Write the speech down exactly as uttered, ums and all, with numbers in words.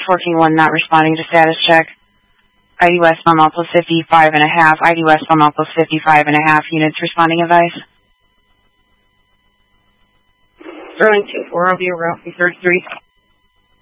fourteen one not responding to status check. I D West Palm plus fifty-five and a half. I D West Palm plus fifty-five and a half units responding advice. Sterling two four, I'll be around thirty-three.